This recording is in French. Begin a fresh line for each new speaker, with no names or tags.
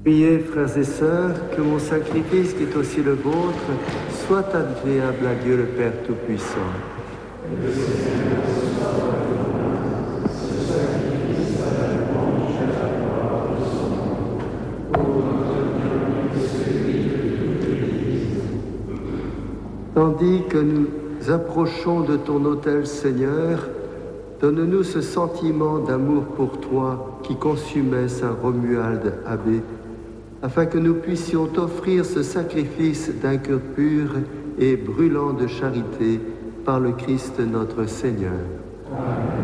Priez, frères et sœurs, que mon sacrifice, qui est aussi le vôtre, soit agréable à Dieu le Père Tout-Puissant. Tandis que nous approchons de ton autel, Seigneur, donne-nous ce sentiment d'amour pour toi qui consumait Saint Romuald Abbé, afin que nous puissions t'offrir ce sacrifice d'un cœur pur et brûlant de charité par le Christ notre Seigneur. Amen.